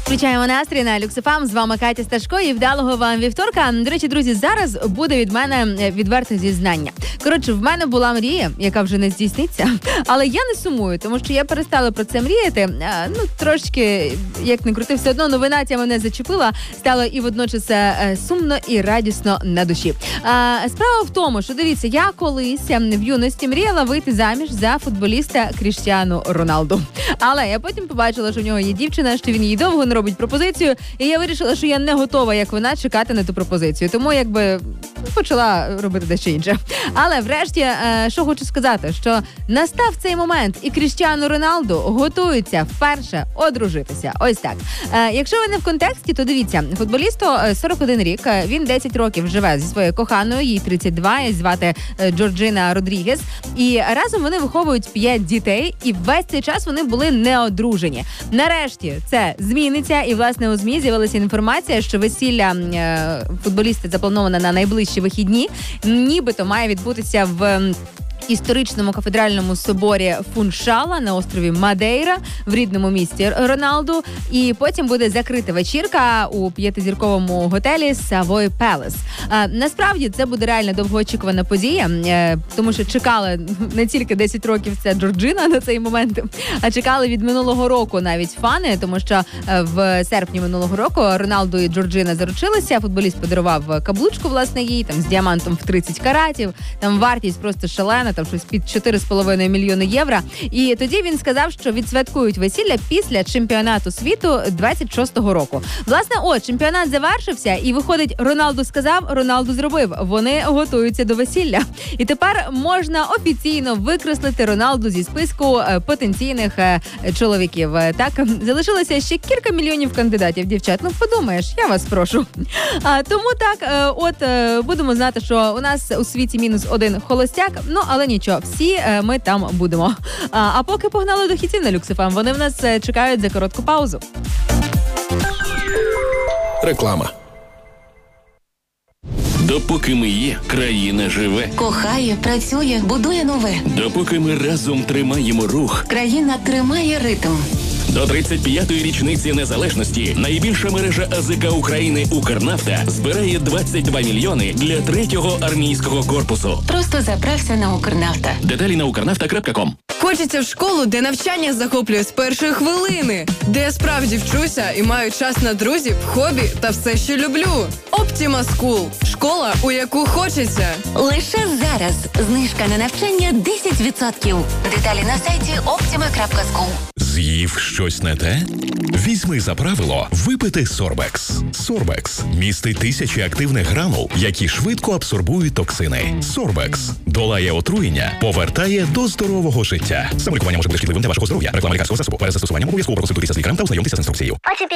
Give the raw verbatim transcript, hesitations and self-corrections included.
Включаємо настрій на Люкс еф ем. З вами Катя Сташко і вдалого вам вівторка. До речі, друзі, зараз буде від мене відверте зізнання. Коротше, в мене була мрія, яка вже не здійсниться, але я не сумую, тому що я перестала про це мріяти. Ну, трошки, як не крути, все одно новина ця мене зачепила, стало і водночас сумно і радісно на душі. Справа в тому, що, дивіться, я колись в юності мріяла вийти заміж за футболіста Кріштіану Роналду. Але я потім побачила, що в нього є дівчина, що він їй довго не робить пропозицію, і я вирішила, що я не готова, як вона, чекати на ту пропозицію. Тому, якби, почала робити дещо інше. Але, врешті, що хочу сказати, що настав цей момент, і Кріштіану Роналду готується вперше одружитися. Ось так. Якщо ви не в контексті, то дивіться, футболісту сорок один рік, він десять років живе зі своєю коханою, їй тридцять два, її звати Джорджина Родрігес, і разом вони виховують п'ять дітей, і весь цей час вони були не одружені. Нарешті це зміниться, і, власне, у ЗМІ з'явилася інформація, що весілля е, футболіста заплановане на найближчі вихідні, нібито має відбутися в історичному кафедральному соборі Фуншала на острові Мадейра в рідному місті Роналду. І потім буде закрита вечірка у п'ятизірковому готелі Savoy Palace. А, насправді це буде реально довгоочікувана подія, е, тому що чекали не тільки десять років ця Джорджина на цей момент, а чекали від минулого року навіть фани, тому що е, в серпні минулого року Роналду і Джорджина заручилися, футболіст подарував каблучку, власне, їй, там, з діамантом в тридцять каратів, там вартість просто шалена, там щось під чотири з половиною мільйони євро. І тоді він сказав, що відсвяткують весілля після чемпіонату світу двадцять шостого року. Власне, от, чемпіонат завершився, і виходить, Роналду сказав, Роналду зробив. Вони готуються до весілля. І тепер можна офіційно викреслити Роналду зі списку потенційних чоловіків. Так, залишилося ще кілька мільйонів кандидатів, дівчат. Ну, подумаєш, я вас прошу. А, тому так, от, будемо знати, що у нас у світі мінус один холостяк, ну, але нічого, всі ми там будемо. А, а поки погнали до хітів на Люкс еф ем, вони в нас чекають за коротку паузу. Реклама. Допоки ми є, країна живе. Кохає, працює, будує нове. Допоки ми разом тримаємо рух. Країна тримає ритм. До тридцять п'ятої річниці незалежності найбільша мережа АЗК України «Укрнафта» збирає двадцять два мільйони для третього армійського корпусу. Просто заправся на «Укрнафта». Деталі на укрнафта крапка ком. Хочеться в школу, де навчання захоплює з першої хвилини, де я справді вчуся і маю час на друзів, хобі та все, що люблю. Optima School – школа, у яку хочеться. Лише зараз знижка на навчання десять відсотків. Деталі на сайті optima крапка скул. З'їв щось не те? Візьми за правило випити Сорбекс. Сорбекс містить тисячі активних гранул, які швидко абсорбують токсини. Сорбекс долає отруєння, повертає до здорового життя. Саме лікування може бути шкідливим для вашого здоров'я. Реклама лікарського засобу. Перед застосуванням обов'язково проконсультуйтеся з лікарем та ознайомтеся з інструкцією.